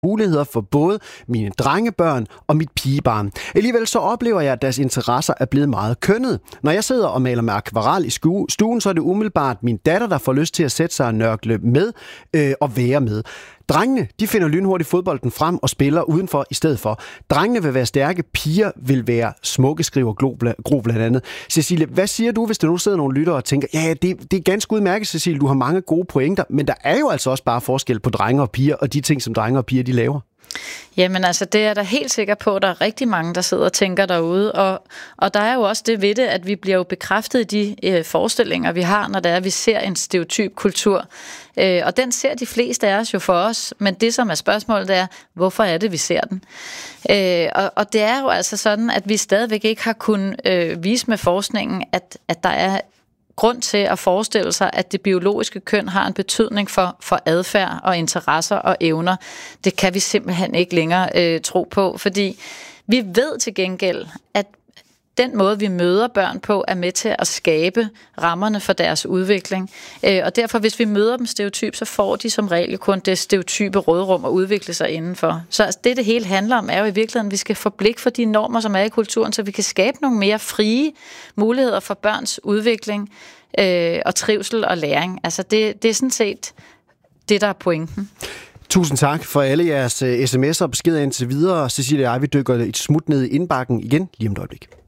muligheder for både mine drengebørn og mit pigebarn. Alligevel så oplever jeg, at deres interesser er blevet meget kønnede. Når jeg sidder og maler med akvarel i stuen, så er det umiddelbart min datter, der får lyst til at sætte sig og nørkle med og være med. Drengene, de finder lynhurtigt fodbolden frem og spiller udenfor i stedet for. Drengene vil være stærke, piger vil være smukke, skriver Gro blandt andet. Cecilie, hvad siger du, hvis der nu sidder nogle lyttere og tænker, ja, det er ganske udmærket, Cecilie, du har mange gode pointer, men der er jo altså også bare forskel på drenge og piger, og de ting, som drenge og piger, de laver. Jamen altså, det er der helt sikker på, at der er rigtig mange, der sidder og tænker derude, og der er jo også det ved det, at vi bliver jo bekræftet i de forestillinger, vi har, når det er, at vi ser en stereotyp kultur. Og den ser de fleste af os jo for os, men det som er spørgsmålet, det er, hvorfor er det, vi ser den? Og det er jo altså sådan, at vi stadigvæk ikke har kunnet vise med forskningen, at der er grund til at forestille sig, at det biologiske køn har en betydning for adfærd og interesser og evner. Det kan vi simpelthen ikke længere tro på, fordi vi ved til gengæld, at den måde, vi møder børn på, er med til at skabe rammerne for deres udvikling. Og derfor, hvis vi møder dem stereotyp, så får de som regel kun det stereotype rådrum at udvikle sig indenfor. Så altså, det hele handler om, er jo i virkeligheden, at vi skal få blik for de normer, som er i kulturen, så vi kan skabe nogle mere frie muligheder for børns udvikling og trivsel og læring. Altså, det er sådan set det, der er pointen. Tusind tak for alle jeres sms'er og beskeder indtil videre. Cecilie og jeg, vi dykker et smut ned i indbakken igen lige om et øjeblik.